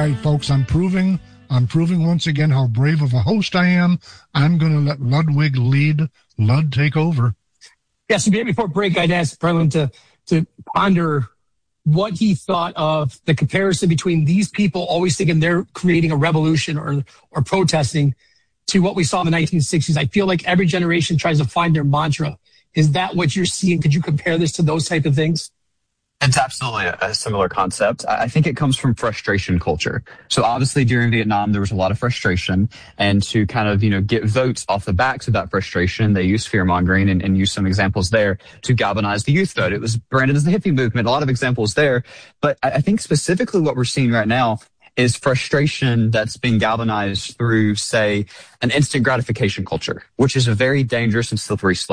right, folks, I'm proving once again how brave of a host I am. I'm going to let Ludwig lead. Lud, take over. Yes, before break, I'd ask Berlin to ponder what he thought of the comparison between these people always thinking they're creating a revolution or protesting to what we saw in the 1960s. I feel like every generation tries to find their mantra. Is that what you're seeing? Could you compare this to those type of things? It's absolutely a similar concept. I think it comes from frustration culture. So obviously during Vietnam, there was a lot of frustration, and to kind of, get votes off the backs of that frustration, they used fear-mongering and used some examples there to galvanize the youth vote. It was branded as the hippie movement, a lot of examples there. But I think specifically what we're seeing right now is frustration that's being galvanized through, say, an instant gratification culture, which is a very dangerous and slippery slope.